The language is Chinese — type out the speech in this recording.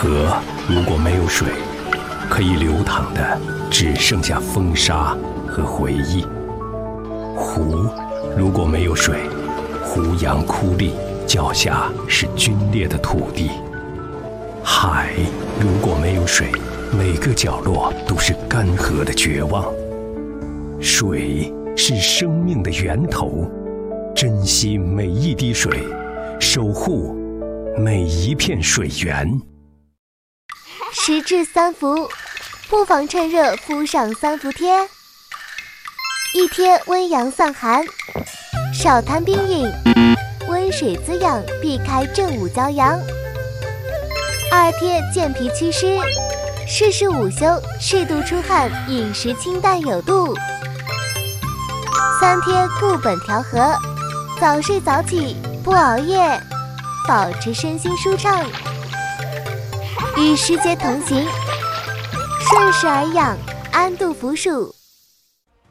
河如果没有水，可以流淌的只剩下风沙和回忆；湖如果没有水，胡杨枯立，脚下是皲裂的土地；海如果没有水，每个角落都是干涸的绝望。水是生命的源头，珍惜每一滴水，守护每一片水源。 时至3伏，不妨趁热敷上3伏贴，一贴温阳散寒，少贪冰饮，温水滋养，避开正午骄阳；二贴健脾祛湿，适时午休，适度出汗，饮食清淡有度；三贴固本调和，早睡早起，不熬夜，保持身心舒畅。与时节同行，顺势而养，安度服暑。